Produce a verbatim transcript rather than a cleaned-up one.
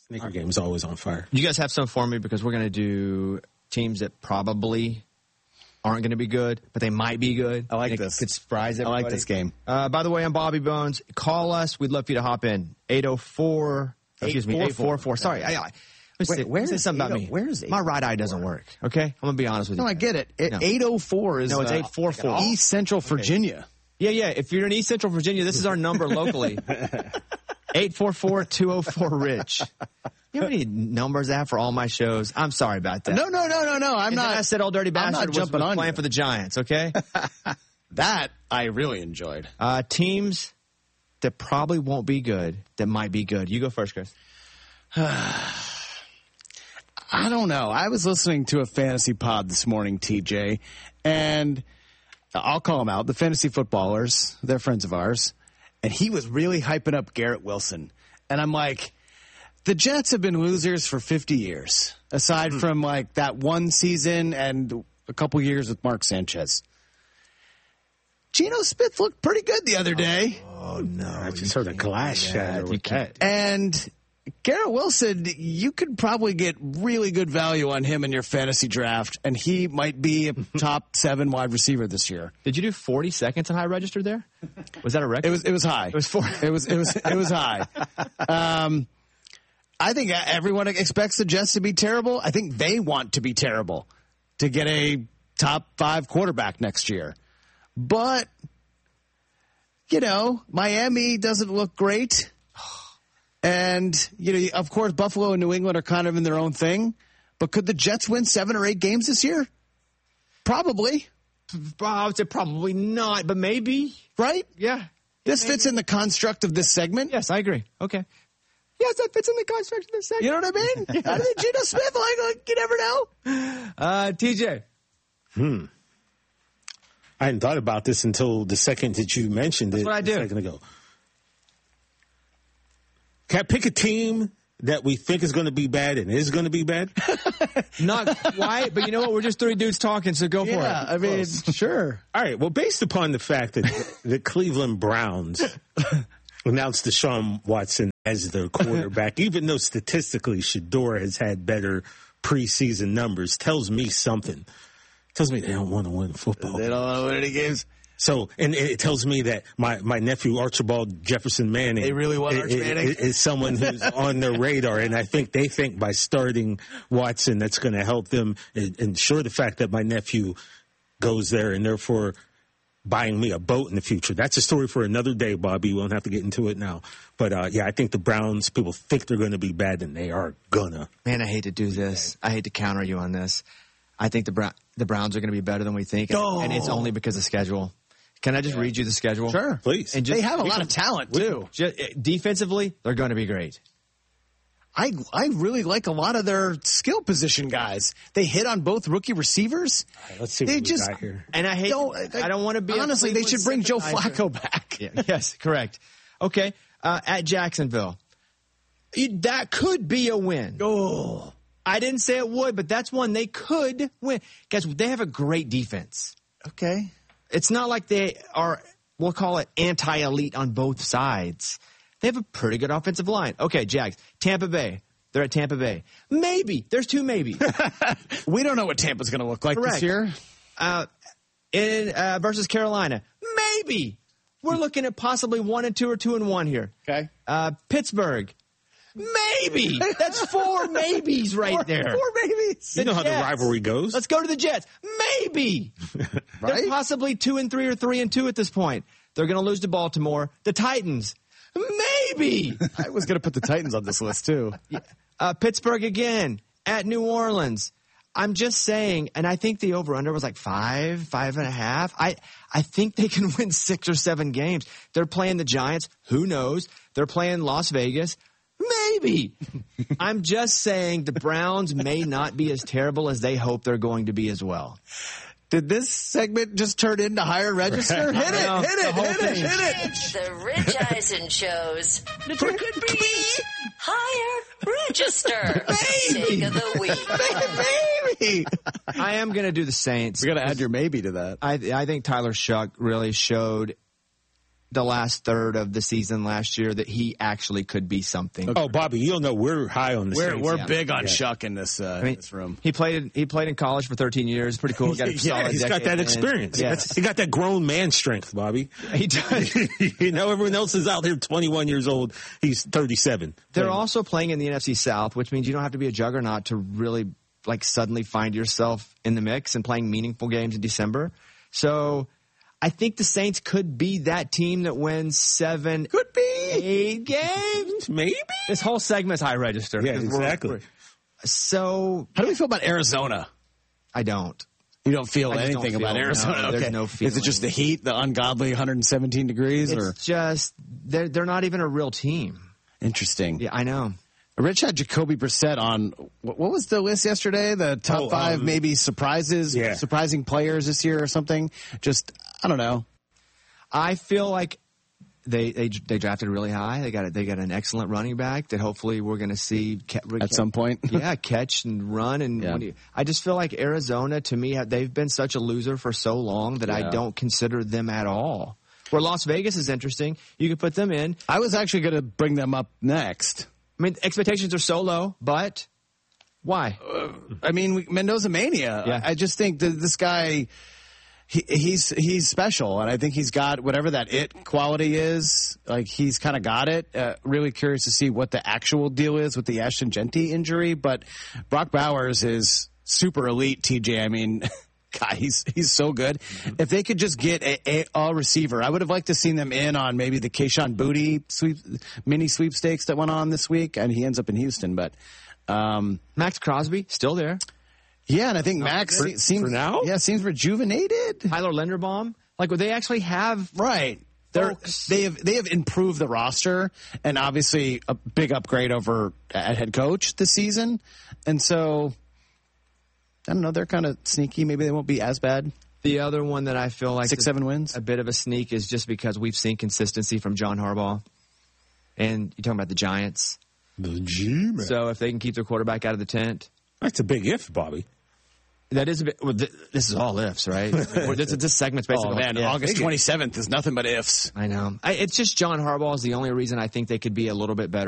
Sneaker game is always on fire. You guys have some for me because we're going to do teams that probably aren't going to be good, but they might be good. I like it this. Could surprise everybody. I like this game. Uh, by the way, I'm Bobby Bones. Call us. We'd love for you to hop in. eight oh four Excuse me, eight four four Sorry. I, I, Wait, where is is something about me? Where is My right eye doesn't work. Okay, I'm gonna be honest with you. No, I get it. it No. eight oh four is No, it's uh, eight four four East Central Virginia. Yeah, yeah. If you're in East Central Virginia, this is our number locally. eight four four two oh four Rich. You know how many numbers I have for all my shows? I'm sorry about that. No, no, no, no, no. I'm And not. then I said Old Dirty I'm Bastard not was, jumping was on playing you. for the Giants, okay? That I really enjoyed. Uh, teams that probably won't be good, that might be good. You go first, Chris. I don't know. I was listening to a fantasy pod this morning, T J, and I'll call them out. The fantasy footballers, they're friends of ours, and he was really hyping up Garrett Wilson. And I'm like, the Jets have been losers for fifty years, aside mm. from like that one season and a couple years with Mark Sanchez. Geno Smith looked pretty good the other day. Oh, no. I just heard a glass shatter with that. And Garrett Wilson, you could probably get really good value on him in your fantasy draft, and he might be a top seven wide receiver this year. Did you do forty seconds on high register there? Was that a record? It was. It was high. It was four. It was. It was. It was high. Um, I think everyone expects the Jets to be terrible. I think they want to be terrible to get a top five quarterback next year. But you know, Miami doesn't look great. And, you know, of course, Buffalo and New England are kind of in their own thing. But could the Jets win seven or eight games this year? Probably. I would say probably not, but maybe. Right? Yeah. This maybe. fits in the construct of this segment. Yes, I agree. Okay. Yes, that fits in the construct of this segment. You know what I mean? I mean, Geno Smith, like, like, you never know. Uh, T J. Hmm. I hadn't thought about this until the second that you mentioned That's it what I do. a second ago. Can I pick a team that we think is going to be bad and is going to be bad? Not quite, but you know what? We're just three dudes talking, so go for Yeah, it. I mean, sure. All right. Well, based upon the fact that the Cleveland Browns announced Deshaun Watson as their quarterback, even though statistically Shedeur has had better preseason numbers, tells me something. Tells me they don't want to win football. They don't want to win any games. So, and it tells me that my, my nephew Archibald Jefferson Manning, They really want Arch is, Manning? is, is someone who's on their radar, and I think they think by starting Watson, that's going to help them ensure the fact that my nephew goes there, and therefore buying me a boat in the future. That's a story for another day, Bobby. We won't have to get into it now. But uh, yeah, I think the Browns, people think they're going to be bad, and they are gonna. Man, I hate to do this. I hate to counter you on this. I think the Brown, the Browns are going to be better than we think, and, Oh. and it's only because of schedule. Can I just read you the schedule? Sure. Please. And just, They have a we lot can- of talent, too. Just, defensively, they're going to be great. I I really like a lot of their skill position guys. They hit on both rookie receivers. All right, let's see what They we just got here. And I hate. Don't, I don't want to be. a honestly. They Cleveland should bring Joe sympathizer. Flacco back. Yeah, yes, correct. Okay, uh, at Jacksonville, You- that could be a win. Oh, I didn't say it would, but that's one they could win. Guys, they have a great defense. okay. It's not like they are, we'll call it anti-elite on both sides. They have a pretty good offensive line. Okay, Jags. Tampa Bay. They're at Tampa Bay. Maybe. There's two maybe. We don't know what Tampa's going to look like Correct. this year. uh, in uh, versus Carolina. Maybe. We're looking at possibly one and two or two and one here. Okay. Uh, Pittsburgh. Maybe. That's four maybes right Four, there. four babies. You know how the Jets. rivalry goes. Let's go to the Jets. Maybe. Right? They're possibly two and three or three and two at this point. They're going to lose to Baltimore. The Titans. Maybe. I was going to put the Titans on this list, too. Uh, Pittsburgh again at New Orleans. I'm just saying, and I think the over-under was like five, five and a half. I, I think they can win six or seven games. They're playing the Giants. Who knows? They're playing Las Vegas. Maybe. I'm just saying the Browns may not be as terrible as they hope they're going to be as well. Did this segment just turn into higher register? Hit it, No, hit the it, whole hit it, thing. hit it. It's the Rich Eisen Show's Higher Register Take of the Week. Maybe. I am going to do the Saints. We got to add your maybe to that. I, I think Tyler Shuck really showed the last third of the season last year that he actually could be something. Oh, Bobby, you'll know we're high on the We're Saints. we're yeah. big on Yeah. Shuck in this uh, I mean, in this room. He played he played in college for thirteen years. Pretty cool. Got a yeah, solid he's got decade that in. experience. Yeah. That's, he got that grown man strength, Bobby. He does. You know, everyone else is out here twenty-one years old. He's thirty-seven. They're Playing. also playing in the N F C South, which means you don't have to be a juggernaut to really like suddenly find yourself in the mix and playing meaningful games in December. So I think the Saints could be that team that wins seven, Could be. eight games. Maybe. This whole segment's high register. Yeah, 'Cause we're- exactly. we're- So How do we feel about Arizona? I don't. You don't feel I just anything don't about feel- Arizona? no, there's okay. no Is it just the feeling. heat, the ungodly one hundred seventeen degrees, or It's just they're they're not even a real team. interesting? Yeah, I know. Rich had Jacoby Brissett on, what what was the list yesterday? The top Oh, five um, maybe surprises, yeah. surprising players this year or something. Just, I don't know. I feel like they they they drafted really high. They got a, they got an excellent running back that hopefully we're going to see ca- At some point. yeah, catch and run. And Yeah. when you, I just feel like Arizona, to me, they've been such a loser for so long that Yeah. I don't consider them at all. Where Las Vegas is interesting, you could put them in. I was actually going to bring them up next. I mean, expectations are so low, but why? I mean, we- Mendoza Mania. Yeah. I I just think that this guy, he, he's he's special, and I think he's got whatever that it quality is. Like he's kind of got it. Uh, really curious to see what the actual deal is with the Ashton Genty injury. But Brock Bowers is super elite. T J. I mean. God, he's he's so good. If they could just get a, a, a receiver, I would have liked to seen them in on maybe the Kayshon Boutte sweep mini sweepstakes that went on this week, and he ends up in Houston. But um, Max Crosby, still there. yeah, and I think Max for- se- seems for now? yeah seems rejuvenated. Tyler Linderbaum. Like, would they actually have Right. They're, Folks. they have they have improved the roster, and obviously a big upgrade over at head coach this season, and so. I don't know. They're kind of sneaky. Maybe they won't be as bad. the other one that I feel like Six, is seven wins. a bit of a sneak is just because we've seen consistency from John Harbaugh. And you're talking about the Giants. The G-Man. So if they can keep their quarterback out of the tent, That's a big if, Bobby. that is a bit. Well, th- this is all ifs, right? this, this segment's basically Oh man, yeah. August twenty seventh is nothing but ifs. I know. I, it's just John Harbaugh is the only reason I think they could be a little bit better.